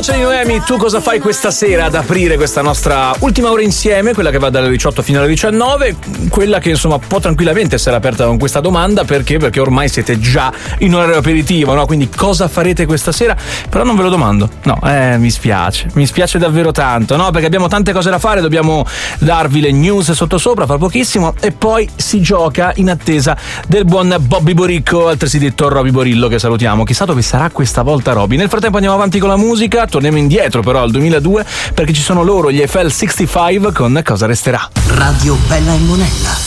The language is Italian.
voce di Noemi, tu cosa fai questa sera ad aprire questa nostra ultima ora insieme, quella che va dalle 18 fino alle 19, quella che insomma può tranquillamente essere aperta con questa domanda, perché ormai siete già in orario aperitivo, no? Quindi cosa farete questa sera? Però non ve lo domando, no, mi spiace davvero tanto, no? Perché abbiamo tante cose da fare, dobbiamo darvi le news sottosopra fra pochissimo e poi si gioca in attesa del buon Bobby Boricco, altresì detto Roby Borillo, che salutiamo. Chissà dove sarà questa volta Roby. Nel frattempo andiamo avanti con la musica, torniamo indietro però al 2002 perché ci sono loro, gli Eiffel 65 con Cosa resterà. Radio Bella e Monella.